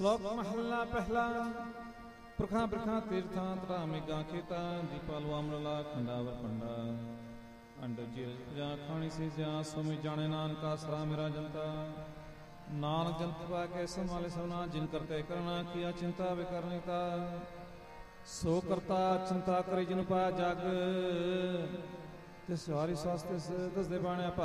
ਸ਼ਲੋਕ ਮਹੱਲਾ ਪਹਿਲਾ। ਪੁਰਖਾਂ ਬਿਰਖਾਂ ਤੀਰਥਾਂ ਧਰਾ ਮੇਘਾਂ ਖੇਤਾਂ ਦੀਪਾ ਲਵਾ ਅਮਰਲਾ ਖੰਡਾਵਰ ਪੰਡਾ ਅੰਡ ਜਿਲ ਜਾਂ ਖਾਣੀ ਸੀ ਜਾਂ ਸੁਮਿ ਜਾਣੇ ਨਾਨਕਾ ਸਰਾ ਮੇਰਾ ਜਨਤਾ ਨਾਨਕ ਜਨਤ ਪਾ ਕੇ ਸੰਭਾਲੇ ਸਭਨਾ ਜਿਨ ਕਰਤੇ ਕਰਨਾ ਕੀਆ ਚਿੰਤਾ ਵਿਕਰਨਿਤਾ ਸੋ ਕਰਤਾ ਚਿੰਤਾ ਕਰੇ ਜਿਨ ਪਾ ਜਗ ਤਿਸ ਵਾਰੀ ਸਵਾਸਤੇ ਦਸਦੇ ਬਾਣਿਆ